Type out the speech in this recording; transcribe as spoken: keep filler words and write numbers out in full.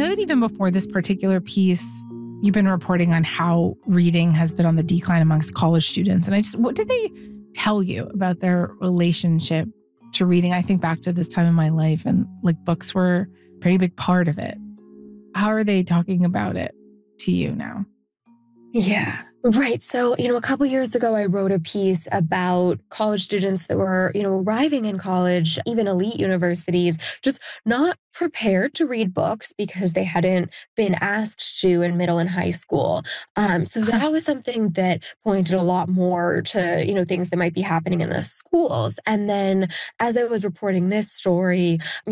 know that even before this particular piece, you've been reporting on how reading has been on the decline amongst college students. And I just, what did they tell you about their relationship to reading? I think back to this time in my life and like books were a pretty big part of it. How are they talking about it to you now? Yeah, right. So, you know, a couple years ago, I wrote a piece about college students that were, you know, arriving in college, even elite universities, just not prepared to read books because they hadn't been asked to in middle and high school. Um, so that was something that pointed a lot more to, you know, things that might be happening in the schools. And then as I was reporting this story,